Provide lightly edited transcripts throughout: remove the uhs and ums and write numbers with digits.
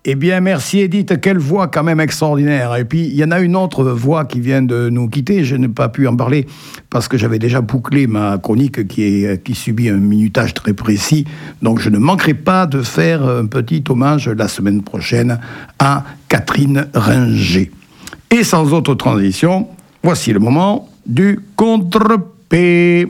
Eh bien, merci Edith, quelle voix quand même extraordinaire. Et puis, il y en a une autre voix qui vient de nous quitter, je n'ai pas pu en parler parce que j'avais déjà bouclé ma chronique qui subit un minutage très précis. Donc, je ne manquerai pas de faire un petit hommage la semaine prochaine à Catherine Ringer. Et sans autre transition, voici le moment du contre-P.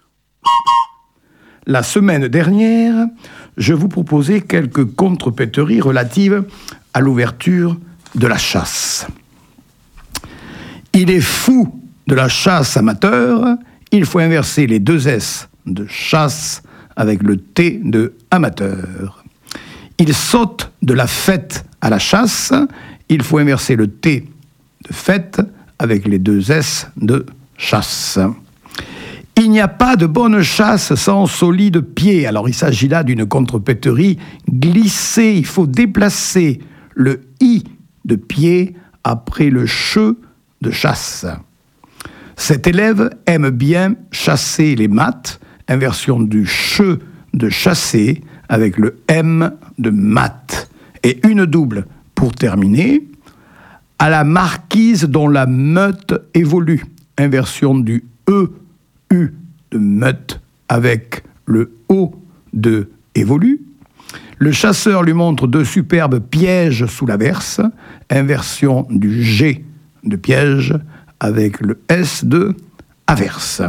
La semaine dernière, je vous proposais quelques contrepéteries relatives à l'ouverture de la chasse. Il est fou de la chasse amateur, il faut inverser les deux S de chasse avec le T de amateur. Il saute de la fête à la chasse, il faut inverser le T de fête avec les deux S de chasse. Il n'y a pas de bonne chasse sans solide pied. Alors il s'agit là d'une contrepéterie glissée. Il faut déplacer le I de pied après le che de chasse. Cet élève aime bien chasser les maths, inversion du che de chasser avec le M de maths. Et une double pour terminer. À la marquise dont la meute évolue, inversion du E U de meute avec le O de évolue. Le chasseur lui montre deux superbes pièges sous l'averse, inversion du G de piège avec le S de averse.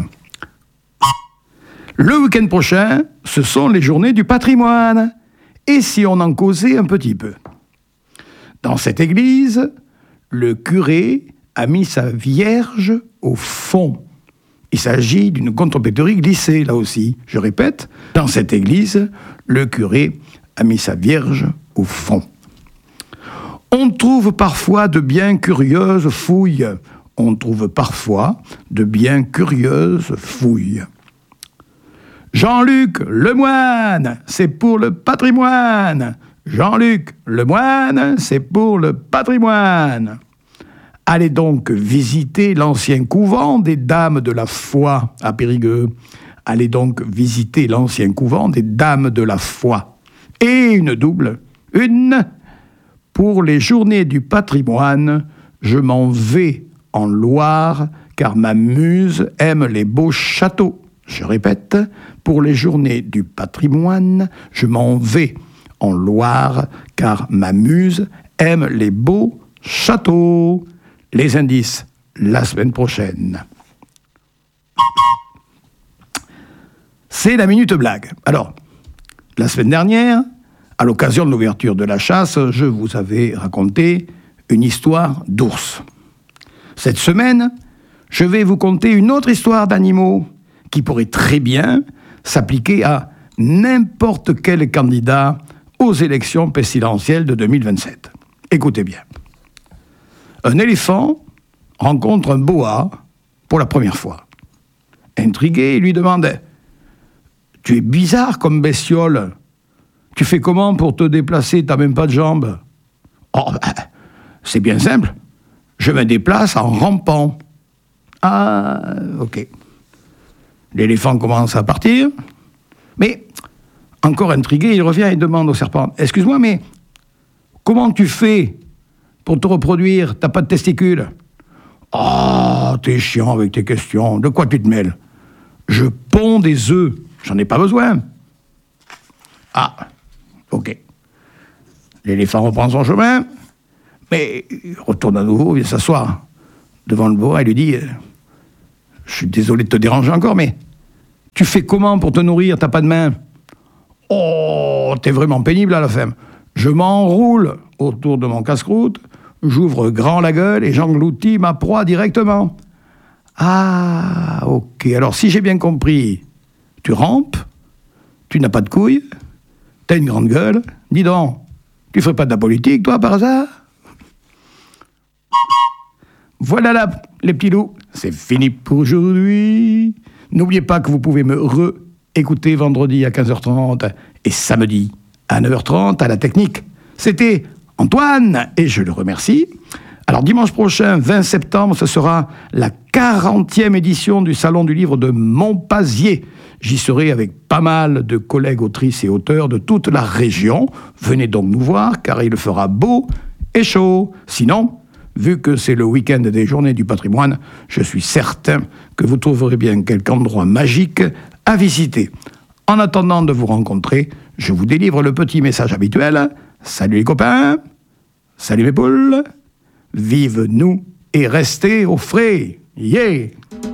Le week-end prochain, ce sont les journées du patrimoine. Et si on en causait un petit peu? Dans cette église, le curé a mis sa Vierge au fond. Il s'agit d'une contrepéterie glissée, là aussi. Je répète, dans cette église, le curé a mis sa Vierge au fond. On trouve parfois de bien curieuses fouilles. On trouve parfois de bien curieuses fouilles. Jean-Luc Lemoine, c'est pour le patrimoine. Jean-Luc Lemoine, c'est pour le patrimoine. Allez donc visiter l'ancien couvent des Dames de la Foi à Périgueux. Allez donc visiter l'ancien couvent des Dames de la Foi. Et une double, une pour les journées du patrimoine, je m'en vais en Loire, car ma muse aime les beaux châteaux. Je répète, pour les journées du patrimoine, je m'en vais en Loire, car ma muse aime les beaux châteaux. Les indices, la semaine prochaine. C'est la Minute Blague. Alors, la semaine dernière, à l'occasion de l'ouverture de la chasse, je vous avais raconté une histoire d'ours. Cette semaine, je vais vous conter une autre histoire d'animaux qui pourrait très bien s'appliquer à n'importe quel candidat aux élections présidentielles de 2027. Écoutez bien. Un éléphant rencontre un boa pour la première fois. Intrigué, il lui demande « Tu es bizarre comme bestiole. Tu fais comment pour te déplacer? T'as même pas de jambes. » « Oh, c'est bien simple. Je me déplace en rampant. » « Ah, ok. » L'éléphant commence à partir, mais encore intrigué, il revient et demande au serpent « Excuse-moi, mais comment tu fais pour te reproduire? T'as pas de testicules. » « Ah, t'es chiant avec tes questions. De quoi tu te mêles? Je ponds des œufs. J'en ai pas besoin. » « Ah, ok. » L'éléphant reprend son chemin, mais il retourne à nouveau, vient s'asseoir devant le boa et lui dit « Je suis désolé de te déranger encore, mais tu fais comment pour te nourrir? T'as pas de main. »« Oh, t'es vraiment pénible à la fin. Je m'enroule autour de mon casse-croûte, j'ouvre grand la gueule et j'engloutis ma proie directement. »« Ah, ok. Alors, si j'ai bien compris, tu rampes, tu n'as pas de couilles, t'as une grande gueule. Dis donc, tu ferais pas de la politique, toi, par hasard? » Voilà là, les petits loups, c'est fini pour aujourd'hui. N'oubliez pas que vous pouvez me écouter vendredi à 15h30 et samedi à 9h30 à la technique. C'était Antoine et je le remercie. Alors dimanche prochain, 20 septembre, ce sera la 40e édition du Salon du Livre de Montpazier. J'y serai avec pas mal de collègues autrices et auteurs de toute la région. Venez donc nous voir car il fera beau et chaud. Sinon, vu que c'est le week-end des Journées du patrimoine, je suis certain que vous trouverez bien quelque endroit magique à visiter. En attendant de vous rencontrer, je vous délivre le petit message habituel. Salut les copains, salut mes poules, vive nous et restez au frais. Yeah!